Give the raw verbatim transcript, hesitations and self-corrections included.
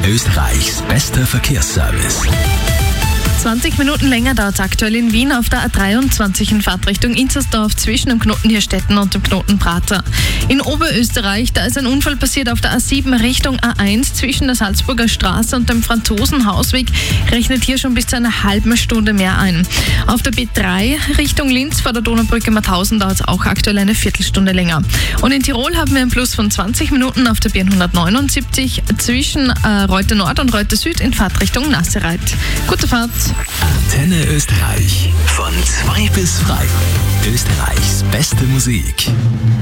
Österreichs bester Verkehrsservice. zwanzig Minuten länger dauert es aktuell in Wien auf der A dreiundzwanzig in Fahrtrichtung Inzersdorf zwischen dem Knoten Hirstetten und dem Knoten Prater. In Oberösterreich, da ist ein Unfall passiert auf der A sieben Richtung A eins zwischen der Salzburger Straße und dem Franzosenhausweg. Rechnet hier schon bis zu einer halben Stunde mehr ein. Auf der B drei Richtung Linz vor der Donaubrücke Mauthausen dauert es auch aktuell eine Viertelstunde länger. Und in Tirol haben wir einen Plus von zwanzig Minuten auf der B hundertneunundsiebzig zwischen äh, Reute Nord und Reute Süd in Fahrtrichtung Nassereit. Gute Fahrt! Antenne Österreich. Von zwei bis frei. Österreichs beste Musik.